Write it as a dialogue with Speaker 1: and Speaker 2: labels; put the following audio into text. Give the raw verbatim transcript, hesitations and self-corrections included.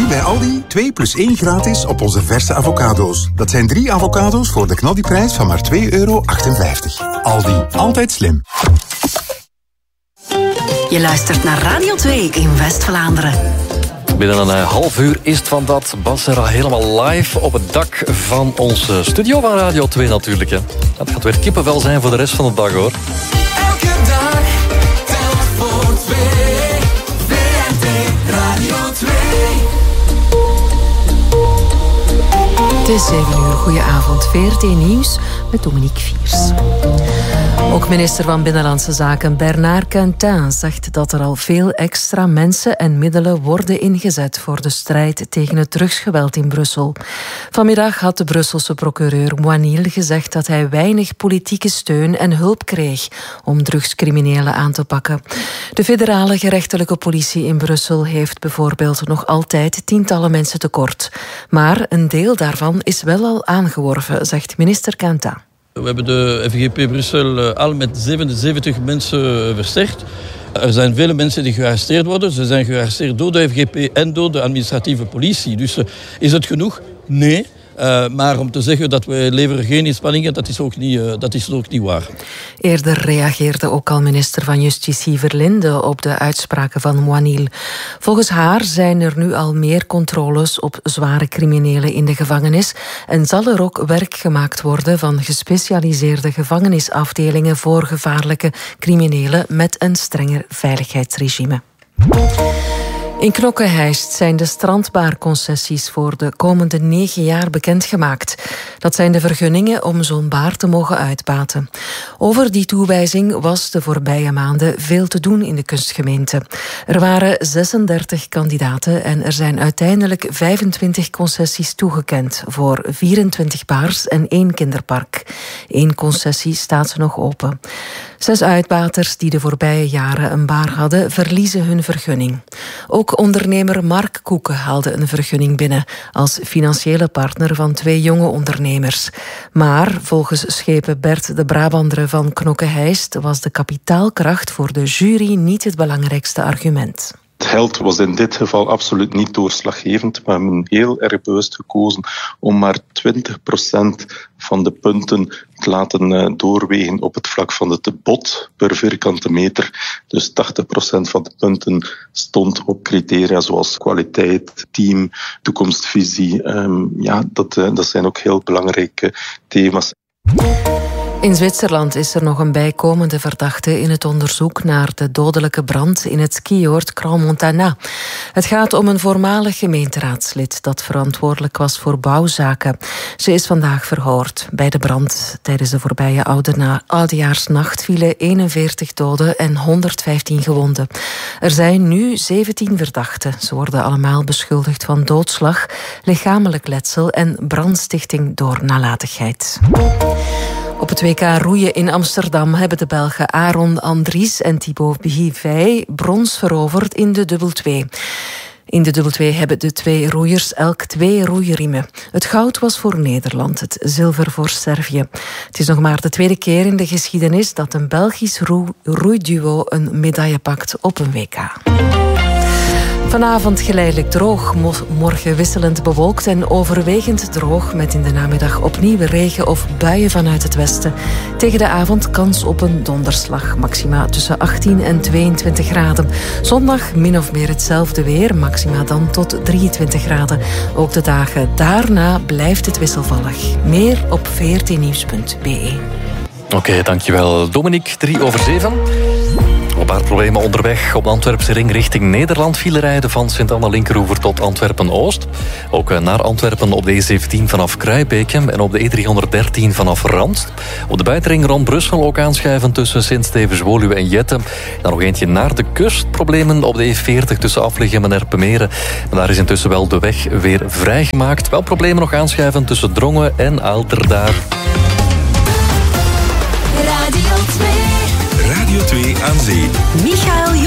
Speaker 1: bij Aldi twee plus één gratis op onze verse avocado's. Dat zijn drie avocado's voor de knaddiprijs van maar twee euro achtenvijftig. Aldi, altijd slim.
Speaker 2: Je luistert naar Radio twee in West-Vlaanderen.
Speaker 3: Binnen een half uur is het van dat. Bas er al helemaal live op het dak van onze studio van Radio twee natuurlijk. Hè. Dat gaat weer kippenvel zijn voor de rest van de dag, hoor.
Speaker 4: Elke dag telt voor twee. V R T Radio twee.
Speaker 5: Het is zeven uur. Goedenavond. V R T Nieuws met Dominique Viers. Ook minister van Binnenlandse Zaken Bernard Quentin zegt dat er al veel extra mensen en middelen worden ingezet voor de strijd tegen het drugsgeweld in Brussel. Vanmiddag had de Brusselse procureur Moinil gezegd dat hij weinig politieke steun en hulp kreeg om drugscriminelen aan te pakken. De federale gerechtelijke politie in Brussel heeft bijvoorbeeld nog altijd tientallen mensen tekort. Maar een deel daarvan is wel al aangeworven, zegt minister Quentin.
Speaker 6: We hebben de F G P Brussel al met zevenenzeventig mensen versterkt. Er zijn vele mensen die gearresteerd worden. Ze zijn gearresteerd door de F G P en door de administratieve politie. Dus is het genoeg? Nee. Uh, maar om te zeggen dat we leveren geen inspanningen, dat is ook niet, uh, dat is ook niet waar.
Speaker 5: Eerder reageerde ook al minister van Justitie Verlinde op de uitspraken van Moinil. Volgens haar zijn er nu al meer controles op zware criminelen in de gevangenis en zal er ook werk gemaakt worden van gespecialiseerde gevangenisafdelingen voor gevaarlijke criminelen met een strenger veiligheidsregime. In Knokke-Heist zijn de strandbaarconcessies voor de komende negen jaar bekendgemaakt. Dat zijn de vergunningen om zo'n baar te mogen uitbaten. Over die toewijzing was de voorbije maanden veel te doen in de kustgemeente. Er waren zesendertig kandidaten en er zijn uiteindelijk vijfentwintig concessies toegekend voor vierentwintig baars en één kinderpark. Eén concessie staat nog open. Zes uitbaters die de voorbije jaren een baar hadden, verliezen hun vergunning. Ook ondernemer Mark Koeken haalde een vergunning binnen als financiële partner van twee jonge ondernemers. Maar volgens schepen Bert de Brabander van Knokke-Heist was de kapitaalkracht voor de jury niet het belangrijkste argument.
Speaker 7: Het geld was in dit geval absoluut niet doorslaggevend, maar we hebben heel erg bewust gekozen om maar twintig procent van de punten te laten doorwegen op het vlak van het bod per vierkante meter. Dus tachtig procent van de punten stond op criteria zoals kwaliteit, team, toekomstvisie. Um, ja, dat, dat zijn ook heel belangrijke thema's.
Speaker 5: In Zwitserland is er nog een bijkomende verdachte in het onderzoek naar de dodelijke brand in het skioord Crans-Montana. Het gaat om een voormalig gemeenteraadslid dat verantwoordelijk was voor bouwzaken. Ze is vandaag verhoord. Bij de brand tijdens de voorbije oudejaarsnacht vielen eenenveertig doden en honderdvijftien gewonden. Er zijn nu zeventien verdachten. Ze worden allemaal beschuldigd van doodslag, lichamelijk letsel en brandstichting door nalatigheid. Op het W K roeien in Amsterdam hebben de Belgen Aaron Andries en Thibaut Bivay brons veroverd in de dubbel twee. In de dubbel twee hebben de twee roeiers elk twee roeiriemen. Het goud was voor Nederland, het zilver voor Servië. Het is nog maar de tweede keer in de geschiedenis dat een Belgisch roe- roeiduo een medaille pakt op een W K. Vanavond geleidelijk droog, morgen wisselend bewolkt en overwegend droog met in de namiddag opnieuw regen of buien vanuit het westen. Tegen de avond kans op een donderslag, maxima tussen achttien en tweeëntwintig graden. Zondag min of meer hetzelfde weer, maxima dan tot drieëntwintig graden. Ook de dagen daarna blijft het wisselvallig. Meer op v r t nieuws punt b e.
Speaker 3: Oké, okay, dankjewel Dominique. Drie over zeven. Een paar problemen onderweg. Op de Antwerpse ring richting Nederland vielen rijden van Sint-Anna-Linkeroever tot Antwerpen-Oost. Ook naar Antwerpen op de E zeventien vanaf Kruijbeke en op de E driehonderddertien vanaf Randst. Op de buitenring rond Brussel ook aanschuiven tussen Sint-Stevens-Woluwe en Jette. Dan nog eentje naar de kust. Problemen op de E veertig tussen Afligem en Erpenmeren. En daar is intussen wel de weg weer vrijgemaakt. Wel problemen nog aanschuiven tussen Drongen en Aalterdaar.
Speaker 4: Radio twee.
Speaker 1: Radio twee aan zee.
Speaker 2: Michael